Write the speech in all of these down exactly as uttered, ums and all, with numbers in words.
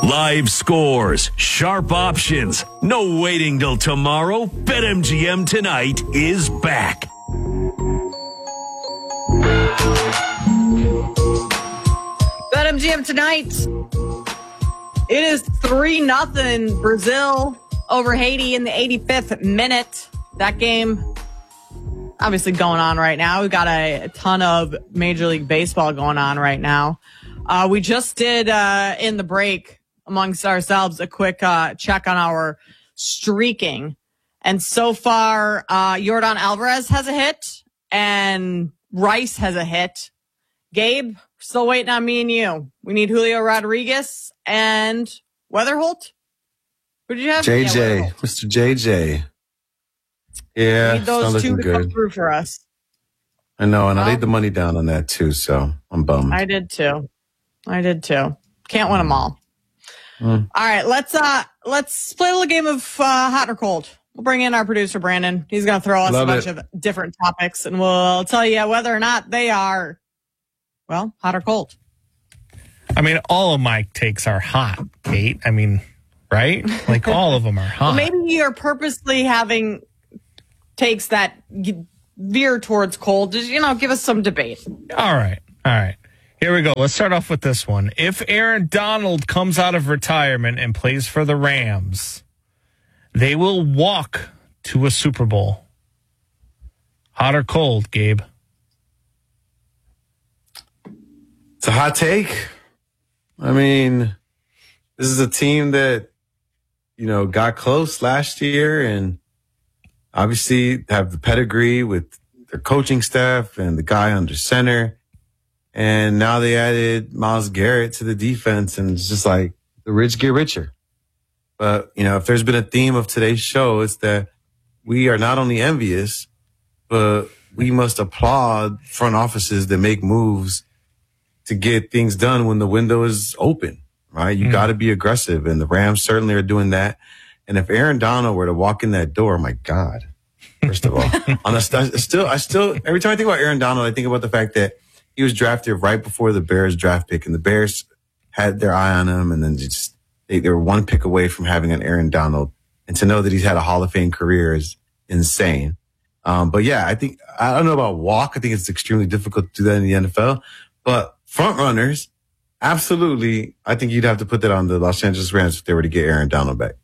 Live scores, sharp options, no waiting till tomorrow. BetMGM Tonight is back. BetMGM Tonight. It is three nothing Brazil over Haiti in the eighty-fifth minute. That game obviously going on right now. We've got a, a ton of Major League Baseball going on right now. Uh, we just did uh, in the break amongst ourselves a quick uh, check on our streaking. And so far, uh, Yordan Alvarez has a hit and Rice has a hit. Gabe, still waiting on me and you. We need Julio Rodriguez and Weatherholt. Who did you have? J J, yeah, Mister J J. Yeah, we need those two to good. come through for us. I know, and well, I laid the money down on that too, so I'm bummed. I did too. I did too. Can't win them all. Mm. All right, let's uh let's play a little game of uh, hot or cold. We'll bring in our producer Brandon. He's going to throw us Love a bunch it. of different topics, and we'll tell you whether or not they are, well, hot or cold. I mean, all of my takes are hot, Kate. I mean, right? Like all of them are hot. Well, maybe you're purposely having takes that veer towards cold. Just, you know, give us some debate. All right, all right. Here we go. Let's start off with this one. If Aaron Donald comes out of retirement and plays for the Rams, they will walk to a Super Bowl. Hot or cold, Gabe? It's a hot take. I mean, this is a team that, you know, got close last year and obviously have the pedigree with their coaching staff and the guy under center. And now they added Myles Garrett to the defense, and it's just like the rich get richer. But, you know, if there's been a theme of today's show, it's that we are not only envious, but we must applaud front offices that make moves to get things done when the window is open, right? You mm. got to be aggressive, and the Rams certainly are doing that. And if Aaron Donald were to walk in that door, my God, first of all, on a, still, I still, every time I think about Aaron Donald, I think about the fact that he was drafted right before the Bears draft pick, and the Bears had their eye on him, and then just they, they were one pick away from having an Aaron Donald. And to know that he's had a Hall of Fame career is insane. Um, but yeah, I think, I don't know about walk. I think it's extremely difficult to do that in the N F L. But front runners, absolutely, I think you'd have to put that on the Los Angeles Rams if they were to get Aaron Donald back.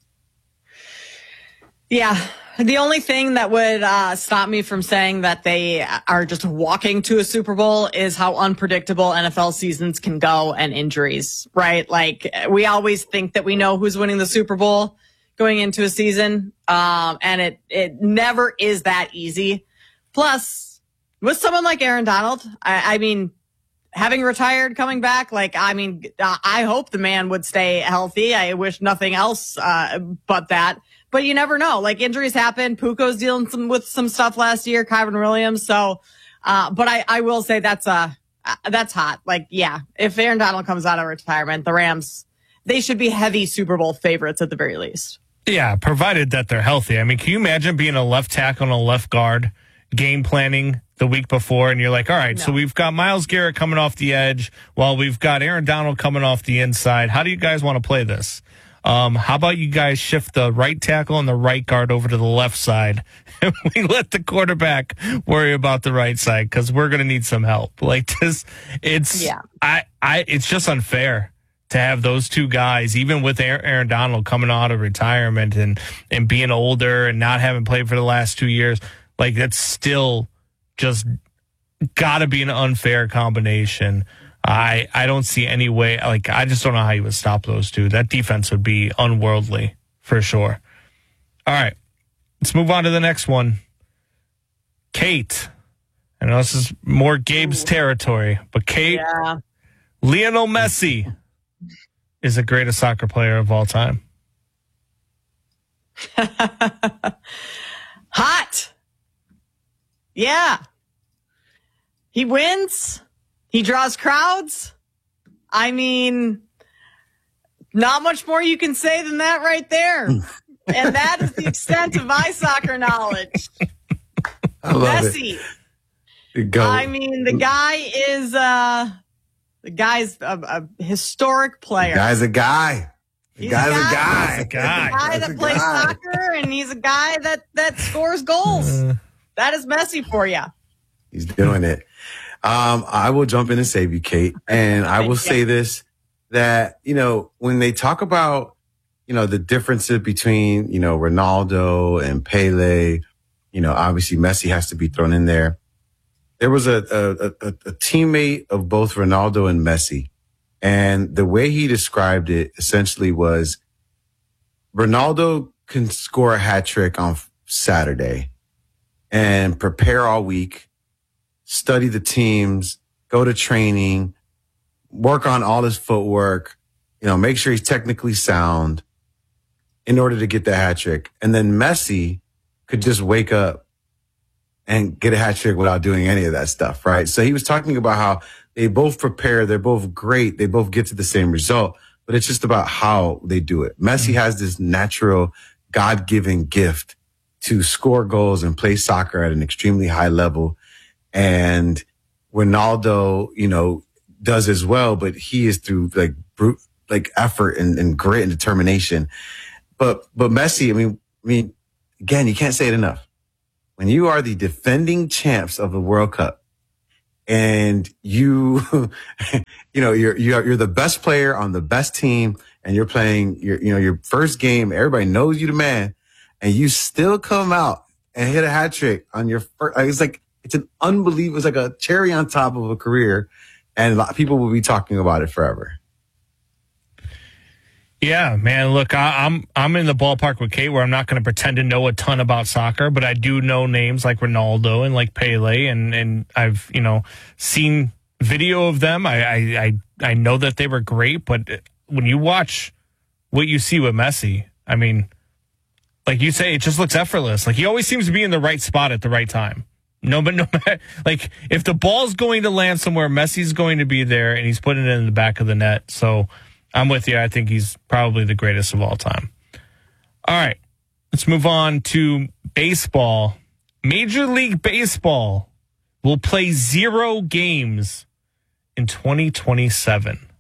Yeah. The only thing that would uh, stop me from saying that they are just walking to a Super Bowl is how unpredictable N F L seasons can go and injuries, right? Like, we always think that we know who's winning the Super Bowl going into a season, um, and it, it never is that easy. Plus, with someone like Aaron Donald, I, I mean, having retired, coming back, like, I mean, I hope the man would stay healthy. I wish nothing else uh, but that. But you never know. Like, injuries happen. Puko's dealing some, with some stuff last year, Kyron Williams. So, uh, but I, I will say that's uh, that's hot. Like, yeah, if Aaron Donald comes out of retirement, the Rams, they should be heavy Super Bowl favorites at the very least. Yeah, provided that they're healthy. I mean, can you imagine being a left tackle and a left guard, game planning the week before, and you're like, all right, no. So we've got Myles Garrett coming off the edge while we've got Aaron Donald coming off the inside. How do you guys want to play this? Um, how about you guys shift the right tackle and the right guard over to the left side, and we let the quarterback worry about the right side because we're going to need some help. Like this, it's yeah. I, I, it's just unfair to have those two guys, even with Aaron Donald coming out of retirement and and being older and not having played for the last two years. Like, that's still just got to be an unfair combination. I, I don't see any way. Like, I just don't know how you would stop those two. That defense would be unworldly for sure. All right, let's move on to the next one. Kate. I know this is more Gabe's territory, but Kate, yeah. Lionel Messi is the greatest soccer player of all time. Hot. Yeah. He wins. He draws crowds. I mean, not much more you can say than that right there. And that is the extent of my soccer knowledge. I love Messi. It. Go. I mean, the guy is uh, The guy's a, a historic player. The guy's a guy. The He's guy's a a guy. guy. He's a guy. He's a guy That's that a plays guy. soccer, and he's a guy that, that scores goals. Uh, That is Messi for you. He's doing it. Um, I will jump in and save you, Kate. And I will say this, that, you know, when they talk about, you know, the differences between, you know, Ronaldo and Pele, you know, obviously Messi has to be thrown in there. There was a, a, a, a teammate of both Ronaldo and Messi. And the way he described it essentially was Ronaldo can score a hat trick on Saturday and prepare all week, study the teams, go to training, work on all his footwork, you know, make sure he's technically sound in order to get the hat trick. And then Messi could just wake up and get a hat trick without doing any of that stuff, right? So he was talking about how they both prepare, they're both great, they both get to the same result, but it's just about how they do it. Messi has this natural God-given gift to score goals and play soccer at an extremely high level. And Ronaldo, you know, does as well, but he is through like brute, like effort and, and grit and determination. But, but Messi, I mean, I mean, again, you can't say it enough. When you are the defending champs of the World Cup and you, you know, you're, you're, you're the best player on the best team and you're playing your, you know, your first game, everybody knows you the man, and you still come out and hit a hat trick on your first, it's like, it's an unbelievable, it's like a cherry on top of a career. And a lot of people will be talking about it forever. Yeah, man. Look, I, I'm I'm in the ballpark with Kate where I'm not going to pretend to know a ton about soccer, but I do know names like Ronaldo and like Pele, and and I've you know seen video of them. I I I, I know that they were great, but when you watch what you see with Messi, I mean, like you say, it just looks effortless. Like he always seems to be in the right spot at the right time. No, but no, like if the ball's going to land somewhere, Messi's going to be there, and he's putting it in the back of the net. So I'm with you. I think he's probably the greatest of all time. All right, let's move on to baseball. Major League Baseball will play zero games in twenty twenty-seven.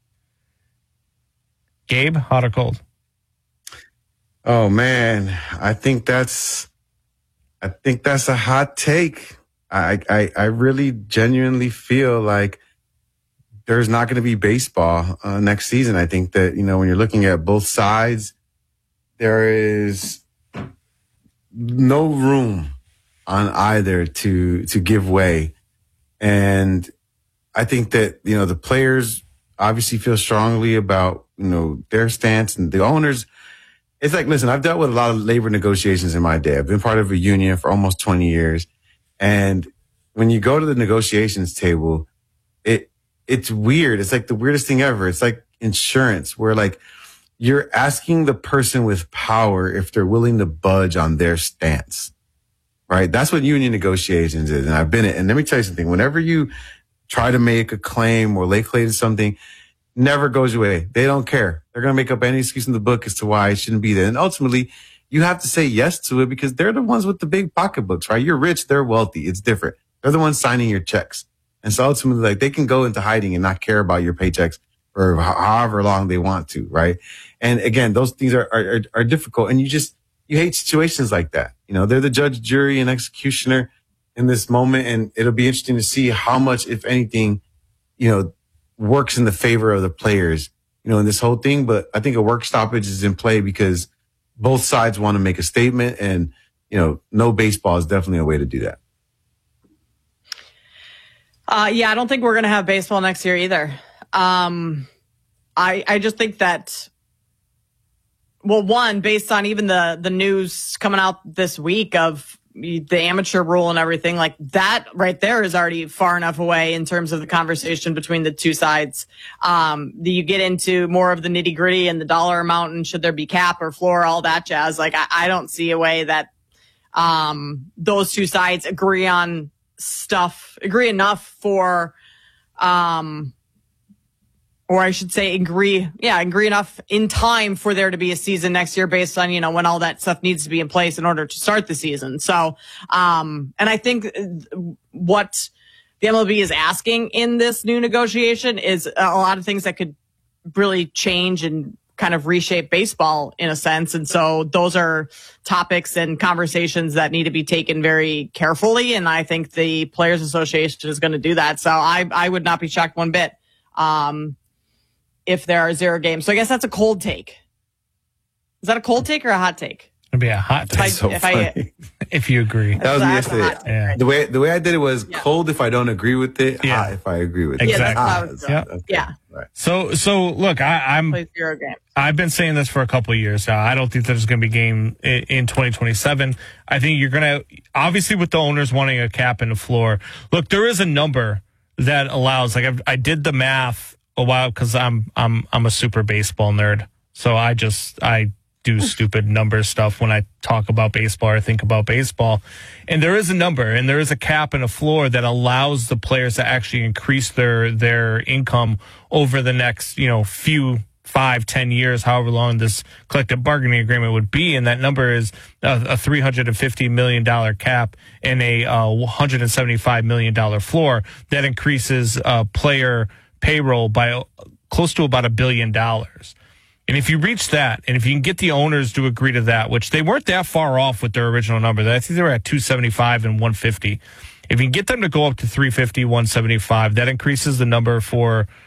Gabe, hot or cold? Oh man, I think that's, I think that's a hot take. I, I, I really genuinely feel like there's not going to be baseball uh, next season. I think that, you know, when you're looking at both sides, there is no room on either to, to give way. And I think that, you know, the players obviously feel strongly about, you know, their stance, and the owners. It's like, listen, I've dealt with a lot of labor negotiations in my day. I've been part of a union for almost twenty years. And when you go to the negotiations table, it, it's weird. It's like the weirdest thing ever. It's like insurance, where like you're asking the person with power if they're willing to budge on their stance, right? That's what union negotiations is. And I've been it. And let me tell you something. Whenever you try to make a claim or lay claim to something, never goes away. They don't care. They're going to make up any excuse in the book as to why it shouldn't be there. And ultimately, you have to say yes to it because they're the ones with the big pocketbooks, right? You're rich. They're wealthy. It's different. They're the ones signing your checks. And so ultimately, like, they can go into hiding and not care about your paychecks for however long they want to, right? And again, those things are, are, are difficult. And you just, you hate situations like that. You know, they're the judge, jury, and executioner in this moment. And it'll be interesting to see how much, if anything, you know, works in the favor of the players, you know, in this whole thing. But I think a work stoppage is in play because both sides want to make a statement, and, you know, no baseball is definitely a way to do that. Uh, yeah, I don't think we're going to have baseball next year either. Um, I I just think that, well, one, based on even the the news coming out this week of the amateur rule and everything, like that right there is already far enough away in terms of the conversation between the two sides. Um, the, you get into more of the nitty gritty and the dollar amount and should there be cap or floor, all that jazz. Like I, I don't see a way that um, those two sides agree on stuff, agree enough for, um, or I should say agree, yeah, agree enough in time for there to be a season next year based on, you know, when all that stuff needs to be in place in order to start the season. So, um, and I think what the M L B is asking in this new negotiation is a lot of things that could really change and kind of reshape baseball in a sense. And so those are topics and conversations that need to be taken very carefully. And I think the Players Association is going to do that. So I, I would not be shocked one bit um, if there are zero games. So I guess that's a cold take. Is that a cold take or a hot take? It'd be a hot take. If I, so if, funny. I, if you agree. That was me That's a yesterday. hot Yeah. The way the way I did it was Yeah. cold if I don't agree with it, Yeah. hot if I agree with it. yeah, that's Exactly. how I Ah, was that's- doing. okay. Yeah. Right. So, so look, I, I'm Play zero games. I've been saying this for a couple of years now. I don't think there's going to be a game in, in twenty twenty-seven. I think you're going to, obviously with the owners wanting a cap and a floor. Look, there is a number that allows, like I've, I did the math a while because I'm, I'm, I'm a super baseball nerd. So I just, I do stupid number stuff when I talk about baseball or think about baseball. And there is a number and there is a cap and a floor that allows the players to actually increase their, their income over the next, you know, few five, ten years, however long this collective bargaining agreement would be. And that number is a, a three hundred fifty million dollars cap and a uh, one hundred seventy-five million dollars floor that increases uh, player payroll by close to about a billion dollars. And if you reach that, and if you can get the owners to agree to that, which they weren't that far off with their original number, I think they were at two seventy-five and one fifty. If you can get them to go up to three fifty, one seventy-five, that increases the number for